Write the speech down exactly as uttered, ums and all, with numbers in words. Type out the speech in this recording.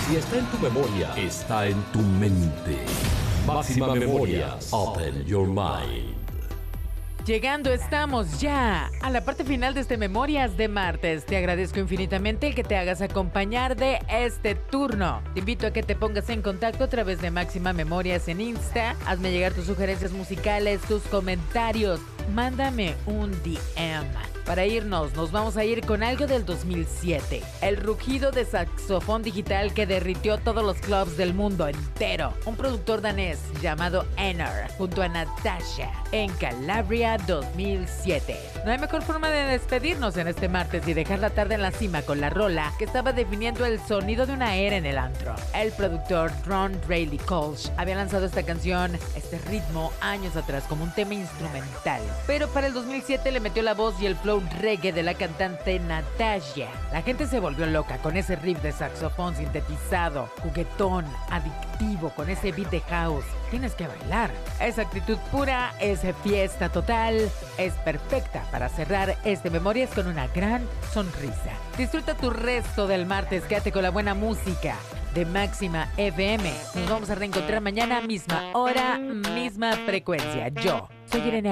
Si está en tu memoria, está en tu mente. Máxima Memorias. Open your mind. Llegando estamos ya a la parte final de este Memorias de martes. Te agradezco infinitamente el que te hagas acompañar de este turno. Te invito a que te pongas en contacto a través de Máxima Memorias en Insta. Hazme llegar tus sugerencias musicales, tus comentarios. Mándame un D M. Para irnos, nos vamos a ir con algo del dos mil siete. El rugido de saxofón digital que derritió todos los clubs del mundo entero. Un productor danés llamado Einar junto a Natasha en Calabria dos mil siete. No hay mejor forma de despedirnos en este martes y dejar la tarde en la cima con la rola que estaba definiendo el sonido de una era en el antro. El productor Ron Rayleigh Kolsch había lanzado esta canción, este ritmo, años atrás como un tema instrumental. Pero para el dos mil siete le metió la voz y el flow reggae de la cantante Natasha. La gente se volvió loca con ese riff de saxofón sintetizado, juguetón, adictivo, con ese beat de house. Tienes que bailar. Esa actitud pura, esa fiesta total, es perfecta para cerrar este Memorias con una gran sonrisa. Disfruta tu resto del martes, quédate con la buena música de Máxima F M. Nos vamos a reencontrar mañana, misma hora, misma frecuencia. Yo soy Irene